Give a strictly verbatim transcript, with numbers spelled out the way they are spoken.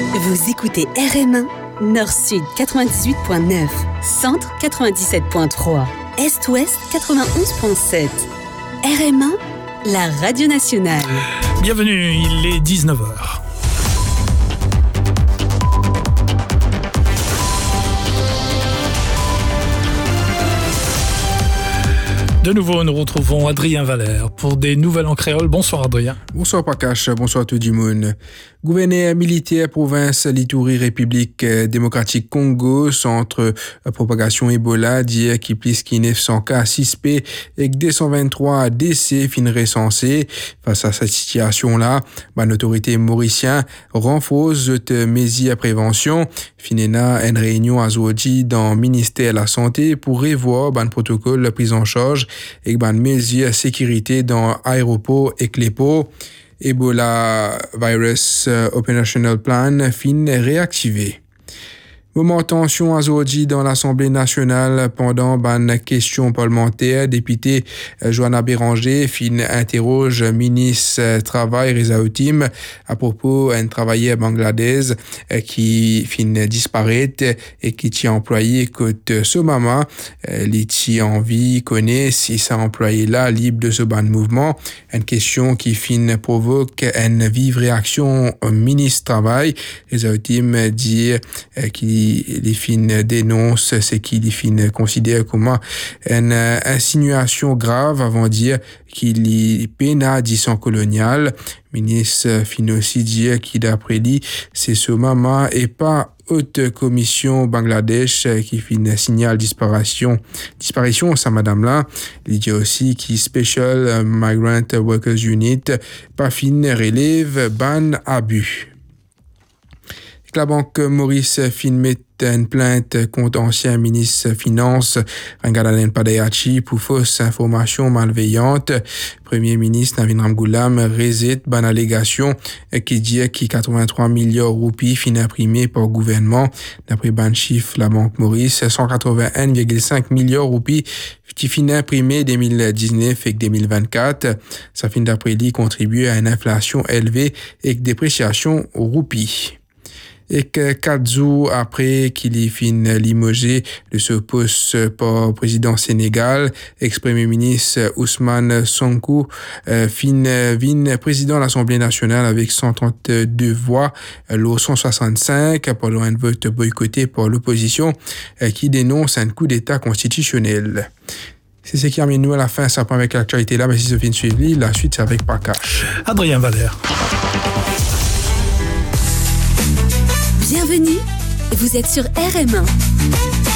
Vous écoutez R M un, Nord-Sud quatre-vingt-dix-huit virgule neuf, Centre quatre-vingt-dix-sept virgule trois, Est-Ouest quatre-vingt-onze virgule sept. R M un, la radio nationale. Bienvenue, il est dix-neuf heures. De nouveau, nous retrouvons Adrien Valère pour des nouvelles en créole. Bonsoir Adrien. Bonsoir Pakash, bonsoir tout le monde. Gouverneur militaire province Lituri République démocratique Congo, centre propagation Ebola, dit qu'il plus qu'il neuf cents cas suspects et que deux cent vingt-trois décès fin recensés. Face à cette situation-là, ben, l'autorité mauricienne renforce cette mesure à prévention. Finena une réunion à Zouodi dans le ministère de la Santé pour revoir ben, le protocole de prise en charge et ben, mesures de sécurité dans l'aéroport et Clépo. Ebola Virus Operational Plan fin réactivé. Moment tension à Zodi dans l'Assemblée nationale pendant ban question parlementaire. Député Johanna Béranger fin interroge ministre Travail Reza Outim à propos d'un travailleur bangladais qui fin disparaît et qui tient employé côté Somama. Les tient en vie connaît si ça employé là libre de ce ban mouvement. Une question qui fin provoque une vive réaction au ministre Travail. Reza Outim dit qu'il les fins dénoncent ce qu'il fin considère comme une insinuation grave avant de dire qu'il y péna disant colonial. Ministre fin aussi dire qu'il d'après lui c'est ce maman et pas haute commission Bangladesh qui fin signale disparition disparition ça madame là. Il dit aussi qui Special Migrant Workers Unit pas fin relève ban abus. La banque Maurice fin met une plainte contre ancien ministre Finances Rangalanen Padayachi pour fausse information malveillante. Premier ministre Navin Ramgoolam réside ban allégation qui dit que quatre-vingt-trois milliards roupies fin imprimés par le gouvernement. D'après ban chiffre la banque Maurice, cent quatre-vingt-un virgule cinq milliards roupies qui fin imprimés deux mille dix-neuf et deux mille vingt-quatre. Ça fin d'après lui contribuer à une inflation élevée et une dépréciation roupie. Et que quatre jours après qu'il y fin limogé de ce poste par le président Sénégal, ex-premier ministre Ousmane Sonko euh, fin vin président de l'Assemblée nationale avec cent trente-deux voix, l'au cent soixante-cinq pendant un vote boycotté par l'opposition euh, qui dénonce un coup d'État constitutionnel. C'est ce qui amène nous à la fin, ça prend avec l'actualité là, mais si ça finit suivre, la suite c'est avec Pakash. Adrien Valère. Bienvenue, vous êtes sur R M un.